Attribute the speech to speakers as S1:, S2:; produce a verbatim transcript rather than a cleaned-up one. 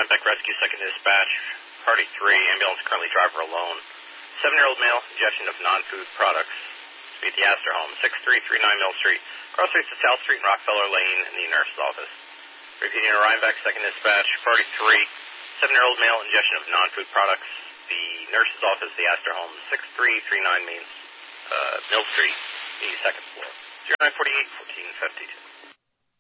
S1: Rhinebeck Rescue, second dispatch. Party three, ambulance currently driver alone. Seven-year-old male, ingestion of non-food products. Speed the Astor home, six three three nine Mill Street. Cross streets to South Street and Rockefeller Lane in the nurse's office. Repeating to Rhinebeck, second dispatch. Party three, seven-year-old male, ingestion of non-food products. The nurse's office, the Astor home, six three three nine Main, uh, Mill Street, the second floor. zero nine four eight, fourteen fifty-two.